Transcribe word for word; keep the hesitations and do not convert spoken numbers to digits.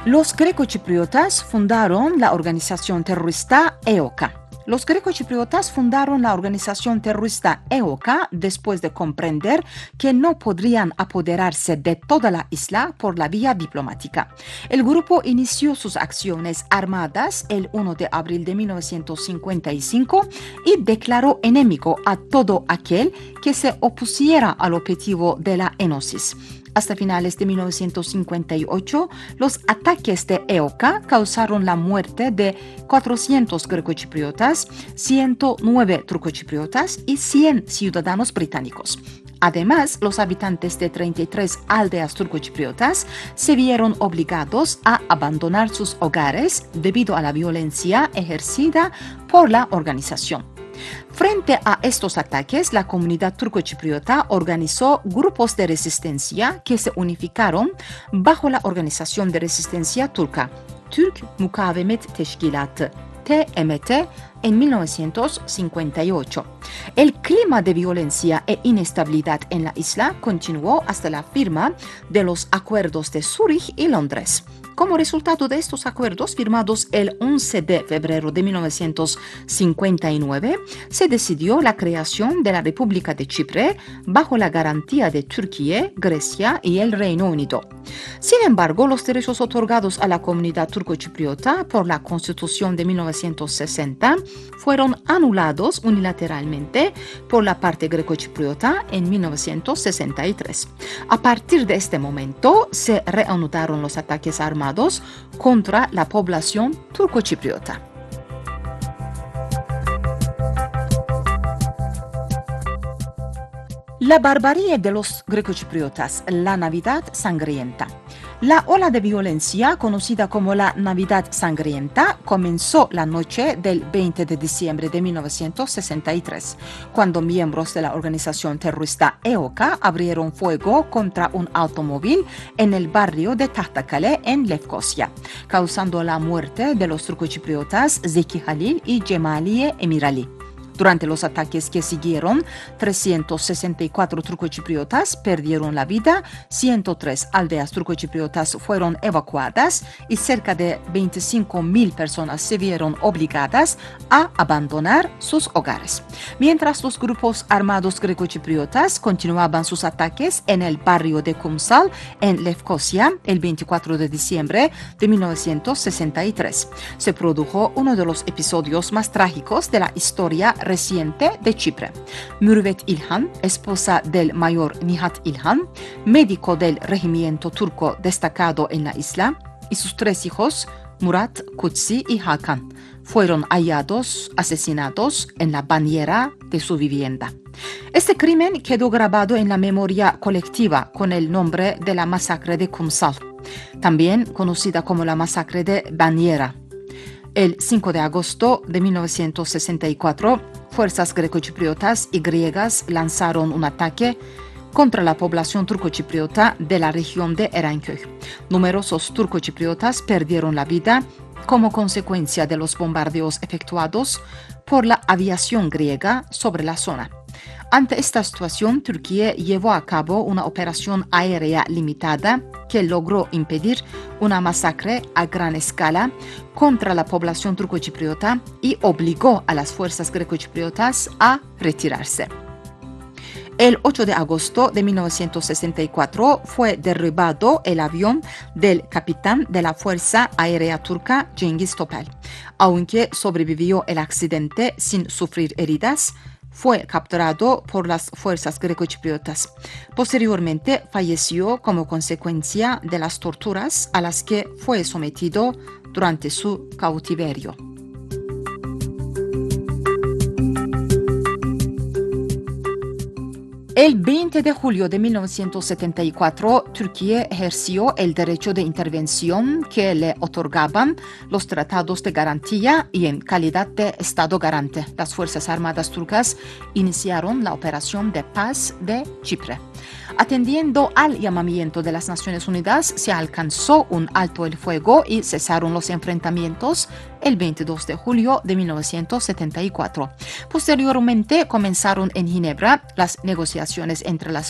Los grecochipriotas fundaron la organización terrorista E O K. Los grecochipriotas fundaron la organización terrorista E O K después de comprender que no podrían apoderarse de toda la isla por la vía diplomática. El grupo inició sus acciones armadas el primero de abril de mil novecientos cincuenta y cinco y declaró enemigo a todo aquel que se opusiera al objetivo de la enosis. Hasta finales de mil novecientos cincuenta y ocho, los ataques de E O K causaron la muerte de cuatrocientos grecochipriotas, ciento nueve turcochipriotas y cien ciudadanos británicos. Además, los habitantes de treinta y tres aldeas turcochipriotas se vieron obligados a abandonar sus hogares debido a la violencia ejercida por la organización. Frente a estos ataques, la comunidad turcochipriota organizó grupos de resistencia que se unificaron bajo la Organización de Resistencia Turca, Türk Mukavemet Teşkilatı, T M T, en mil novecientos cincuenta y ocho. El clima de violencia e inestabilidad en la isla continuó hasta la firma de los acuerdos de Zúrich y Londres. Como resultado de estos acuerdos firmados el once de febrero de mil novecientos cincuenta y nueve, se decidió la creación de la República de Chipre bajo la garantía de Turquía, Grecia y el Reino Unido. Sin embargo, los derechos otorgados a la comunidad turcochipriota por la Constitución de mil novecientos sesenta fueron anulados unilateralmente por la parte grecochipriota en mil novecientos sesenta y tres. A partir de este momento, se reanudaron los ataques armados contra la población turcochipriota. La barbarie de los grecochipriotas, la Navidad sangrienta. La ola de violencia, conocida como la Navidad sangrienta, comenzó la noche del veinte de diciembre de mil novecientos sesenta y tres, cuando miembros de la organización terrorista E O K abrieron fuego contra un automóvil en el barrio de Tahtakale, en Lefkosia, causando la muerte de los turcochipriotas Zeki Halil y Cemaliye Emirali. Durante los ataques que siguieron, trescientos sesenta y cuatro turcochipriotas perdieron la vida, ciento tres aldeas turcochipriotas fueron evacuadas y cerca de veinticinco mil personas se vieron obligadas a abandonar sus hogares. Mientras los grupos armados grecochipriotas continuaban sus ataques en el barrio de Kumsal, en Lefkosia, el veinticuatro de diciembre de mil novecientos sesenta y tres, se produjo uno de los episodios más trágicos de la historia reciente de Chipre. Mürvet İlhan, esposa del mayor Nihat İlhan, médico del regimiento turco destacado en la isla, y sus tres hijos, Murat, Kutsi y Hakan, fueron hallados asesinados en la bañera de su vivienda. Este crimen quedó grabado en la memoria colectiva con el nombre de la masacre de Kumsal, también conocida como la masacre de Bañera. El cinco de agosto de mil novecientos sesenta y cuatro, fuerzas grecochipriotas y griegas lanzaron un ataque contra la población turcochipriota de la región de Erenköy. Numerosos turcochipriotas perdieron la vida como consecuencia de los bombardeos efectuados por la aviación griega sobre la zona. Ante esta situación, Turquía llevó a cabo una operación aérea limitada que logró impedir una masacre a gran escala contra la población turcochipriota y obligó a las fuerzas grecochipriotas a retirarse. El ocho de agosto de mil novecientos sesenta y cuatro fue derribado el avión del capitán de la Fuerza Aérea Turca, Cengiz Topel. Aunque sobrevivió el accidente sin sufrir heridas, fue capturado por las fuerzas grecochipriotas. Posteriormente falleció como consecuencia de las torturas a las que fue sometido durante su cautiverio. El veinte de julio de mil novecientos setenta y cuatro, Turquía ejerció el derecho de intervención que le otorgaban los tratados de garantía y en calidad de Estado garante. Las Fuerzas Armadas turcas iniciaron la operación de paz de Chipre. Atendiendo al llamamiento de las Naciones Unidas, se alcanzó un alto el fuego y cesaron los enfrentamientos el veintidós de julio de mil novecientos setenta y cuatro. Posteriormente comenzaron en Ginebra las negociaciones entre las